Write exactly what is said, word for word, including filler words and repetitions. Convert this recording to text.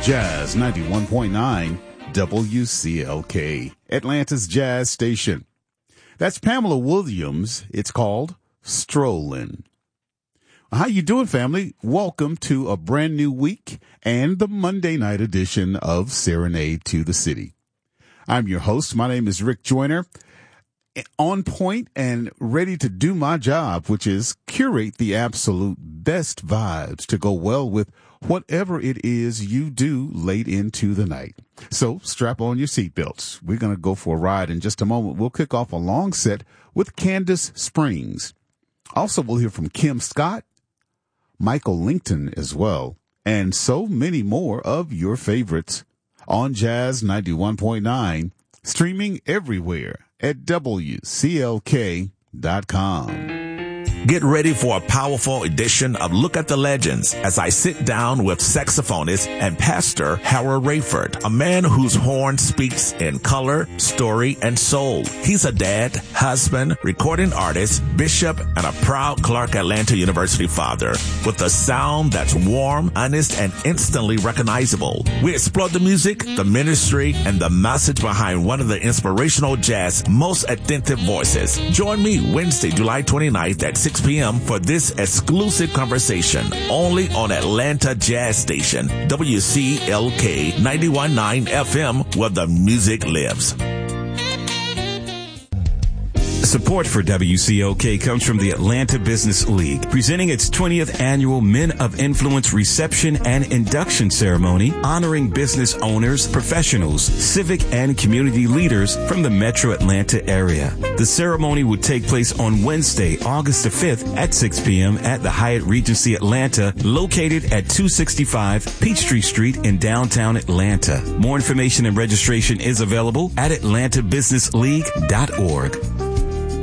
Jazz ninety-one point nine W C L K, Atlanta's Jazz Station. That's Pamela Williams. It's called Strollin'. How you doing, family? Welcome to a brand new week and the Monday night edition of Serenade to the City. I'm your host. My name is Rick Joyner. On point and ready to do my job, which is curate the absolute best vibes to go well with whatever it is you do late into the night. So strap on your seatbelts. We're going to go for a ride in just a moment. We'll kick off a long set with Candace Springs. Also, we'll hear from Kim Scott, Michael Linton as well, and so many more of your favorites on Jazz ninety-one point nine, streaming everywhere at W C L K dot com. Get ready for a powerful edition of Look at the Legends as I sit down with saxophonist and pastor Harold Rayford, a man whose horn speaks in color, story, and soul. He's a dad, husband, recording artist, bishop, and a proud Clark Atlanta University father with a sound that's warm, honest, and instantly recognizable. We explore the music, the ministry, and the message behind one of the inspirational jazz most authentic voices. Join me Wednesday, July twenty-ninth at six p.m. for this exclusive conversation only on Atlanta Jazz Station, W C L K ninety-one point nine F M, where the music lives. Support for W C L K comes from the Atlanta Business League, presenting its twentieth annual Men of Influence reception and induction ceremony, honoring business owners, professionals, civic and community leaders from the Metro Atlanta area. The ceremony will take place on Wednesday, August the fifth at six p.m. at the Hyatt Regency Atlanta, located at two sixty-five Peachtree Street in downtown Atlanta. More information and registration is available at atlanta business league dot org.